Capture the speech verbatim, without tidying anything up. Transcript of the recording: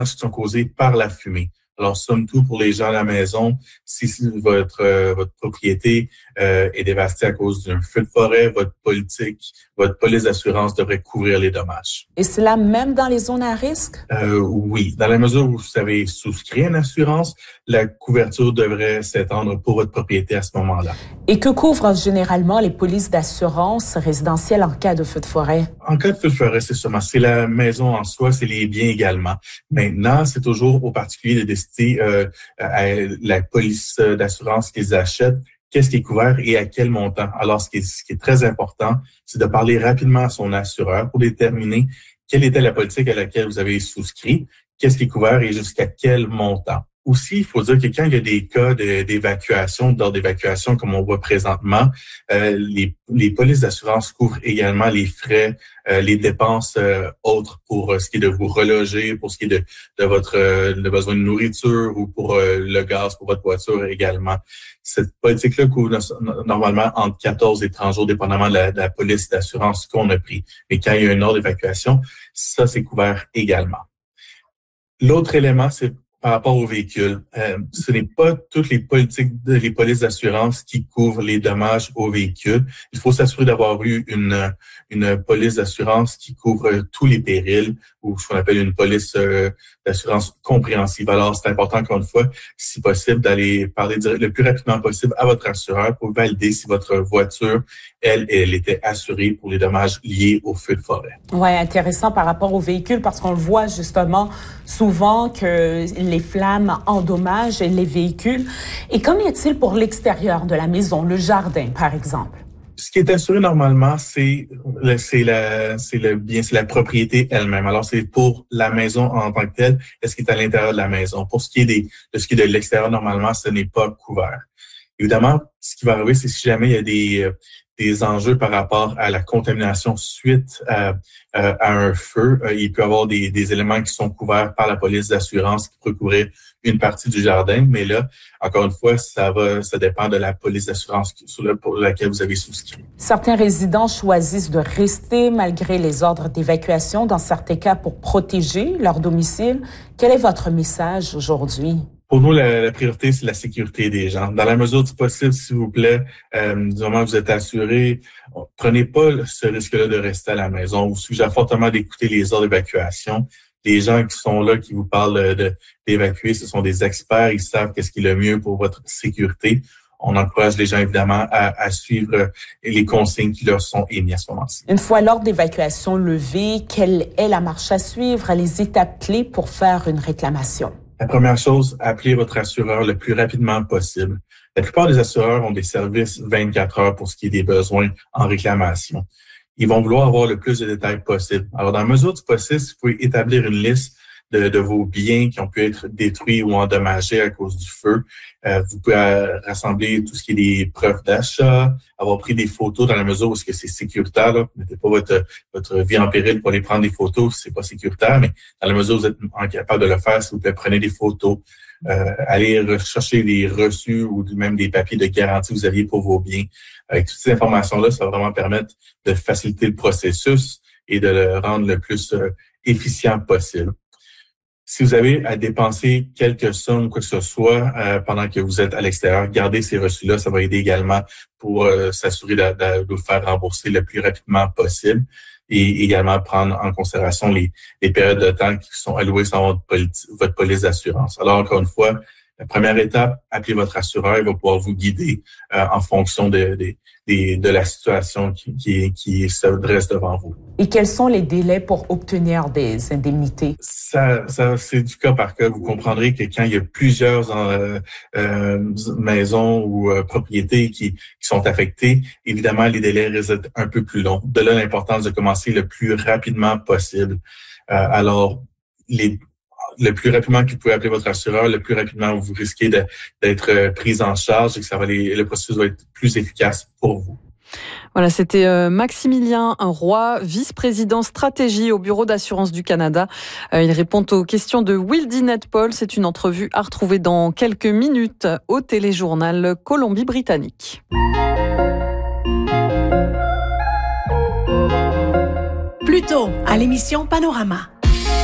qui sont causés par la fumée. Alors, somme toute, pour les gens à la maison, si votre euh, votre propriété euh, est dévastée à cause d'un feu de forêt, votre politique, votre police d'assurance devrait couvrir les dommages. Et cela même dans les zones à risque? Euh, oui. Dans la mesure où vous avez souscrit une assurance, la couverture devrait s'étendre pour votre propriété à ce moment-là. Et que couvrent généralement les polices d'assurance résidentielle en cas de feu de forêt? En cas de feu de forêt, c'est sûrement, c'est la maison en soi, c'est les biens également. Maintenant, c'est toujours aux particuliers de décider euh, à la police d'assurance qu'ils achètent, qu'est-ce qui est couvert et à quel montant. Alors, ce qui est, ce qui est très important, c'est de parler rapidement à son assureur pour déterminer quelle était la politique à laquelle vous avez souscrit, qu'est-ce qui est couvert et jusqu'à quel montant. Aussi, il faut dire que quand il y a des cas de, d'évacuation, d'ordre d'évacuation, comme on voit présentement, euh, les, les polices d'assurance couvrent également les frais, euh, les dépenses euh, autres pour euh, ce qui est de vous reloger, pour ce qui est de, de votre euh, le besoin de nourriture ou pour euh, le gaz pour votre voiture également. Cette politique-là couvre normalement entre quatorze et trente jours, dépendamment de la, de la police d'assurance qu'on a pris. Mais quand il y a un ordre d'évacuation, ça, c'est couvert également. L'autre élément, c'est par rapport aux véhicules. Euh, ce n'est pas toutes les politiques de les polices d'assurance qui couvrent les dommages aux véhicules. Il faut s'assurer d'avoir eu une une police d'assurance qui couvre tous les périls ou ce qu'on appelle une police euh, d'assurance compréhensive. Alors, c'est important, encore une fois, si possible, d'aller parler le plus rapidement possible à votre assureur pour valider si votre voiture, elle, elle était assurée pour les dommages liés au feu de forêt. Oui, intéressant par rapport aux véhicules parce qu'on le voit justement souvent que les flammes endommagent les véhicules. Et qu'en est-il pour l'extérieur de la maison, le jardin, par exemple? Ce qui est assuré normalement, c'est le, c'est la, c'est le bien, c'est la propriété elle-même. Alors, c'est pour la maison en tant que telle, est-ce qui est à l'intérieur de la maison. Pour ce qui est des, de ce qui est de l'extérieur, normalement, ce n'est pas couvert. Évidemment, ce qui va arriver, c'est si jamais il y a des, des enjeux par rapport à la contamination suite à, à un feu, il peut y avoir des, des éléments qui sont couverts par la police d'assurance qui peut couvrir une partie du jardin, mais là, encore une fois, ça va, ça dépend de la police d'assurance sur le, pour laquelle vous avez souscrit. Certains résidents choisissent de rester malgré les ordres d'évacuation, dans certains cas pour protéger leur domicile. Quel est votre message aujourd'hui? Pour nous, la, la priorité, c'est la sécurité des gens. Dans la mesure du possible, s'il vous plaît, euh, du moment que vous êtes assuré, prenez pas ce risque-là de rester à la maison. On vous suggère fortement d'écouter les ordres d'évacuation. Les gens qui sont là, qui vous parlent de, d'évacuer, ce sont des experts, ils savent qu'est-ce qui est le mieux pour votre sécurité. On encourage les gens, évidemment, à, à suivre les consignes qui leur sont émises à ce moment-ci. Une fois l'ordre d'évacuation levé, quelle est la marche à suivre, les étapes clés pour faire une réclamation? La première chose, appelez votre assureur le plus rapidement possible. La plupart des assureurs ont des services vingt-quatre heures pour ce qui est des besoins en réclamation. Ils vont vouloir avoir le plus de détails possible. Alors, dans la mesure du possible, vous pouvez établir une liste de, de vos biens qui ont pu être détruits ou endommagés à cause du feu. Euh, vous pouvez euh, rassembler tout ce qui est des preuves d'achat, avoir pris des photos dans la mesure où c'est sécuritaire. Là. Mettez pas votre votre vie en péril pour aller prendre des photos si c'est pas sécuritaire, mais dans la mesure où vous êtes incapable de le faire, s'il vous plaît, prenez des photos. Euh, allez rechercher des reçus ou même des papiers de garantie que vous aviez pour vos biens. Avec toutes ces informations-là, ça va vraiment permettre de faciliter le processus et de le rendre le plus euh, efficient possible. Si vous avez à dépenser quelques sommes ou quoi que ce soit euh, pendant que vous êtes à l'extérieur, gardez ces reçus-là. Ça va aider également pour euh, s'assurer de, de, de vous faire rembourser le plus rapidement possible et également prendre en considération les, les périodes de temps qui sont allouées sans votre, politi- votre police d'assurance. Alors, encore une fois, la première étape, appelez votre assureur, il va pouvoir vous guider euh, en fonction de, de, de, de la situation qui, qui, qui se dresse devant vous. Et quels sont les délais pour obtenir des indemnités? Ça, ça c'est du cas par cas. Vous comprendrez que quand il y a plusieurs euh, euh, maisons ou euh, propriétés qui, qui sont affectées, évidemment, les délais risquent un peu plus longs. De là, l'importance de commencer le plus rapidement possible. Euh, alors, les le plus rapidement que vous pouvez appeler votre assureur, le plus rapidement vous risquez de, d'être pris en charge et que ça va aller, le processus va être plus efficace pour vous. Voilà, c'était euh, Maximilien Roy, vice-président stratégie au Bureau d'assurance du Canada. Euh, il répond aux questions de Wildy Netpol. C'est une entrevue à retrouver dans quelques minutes au téléjournal Colombie-Britannique. Plus tôt, à l'émission Panorama.